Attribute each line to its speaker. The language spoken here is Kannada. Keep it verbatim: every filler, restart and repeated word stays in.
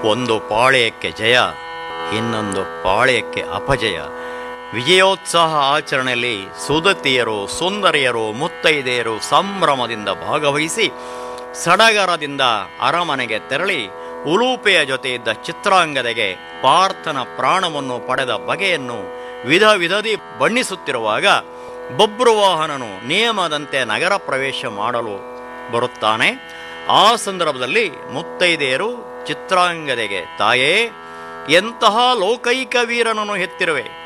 Speaker 1: ಒಂದು ಪಾಳೆಯಕ್ಕೆ ಜಯ, ಇನ್ನೊಂದು ಪಾಳೆಯಕ್ಕೆ ಅಪಜಯ. ವಿಜಯೋತ್ಸಾಹ ಆಚರಣೆಯಲ್ಲಿ ಸುದತಿಯರು, ಸುಂದರಿಯರು, ಮುತ್ತೈದೆಯರು ಸಂಭ್ರಮದಿಂದ ಭಾಗವಹಿಸಿ ಸಡಗರದಿಂದ ಅರಮನೆಗೆ ತೆರಳಿ ಉಲೂಪೆಯ ಜೊತೆ ಇದ್ದ ಚಿತ್ರಾಂಗದೆಗೆ ಪಾರ್ಥನ ಪ್ರಾಣವನ್ನು ಪಡೆದ ಬಗೆಯನ್ನು ವಿಧ ವಿಧದಿ ಬಣ್ಣಿಸುತ್ತಿರುವಾಗ ಬಬ್ರುವಾಹನನು ನಿಯಮದಂತೆ ನಗರ ಪ್ರವೇಶ ಮಾಡಲು ಬರುತ್ತಾನೆ. ಆ ಸಂದರ್ಭದಲ್ಲಿ ಮುತ್ತೈದೆಯರು ಚಿತ್ರಾಂಗದೆಗೆ, ತಾಯೇ, ಎಂತಹ ಲೋಕೈಕ ವೀರನನ್ನು ಹೆತ್ತಿರುವೆ,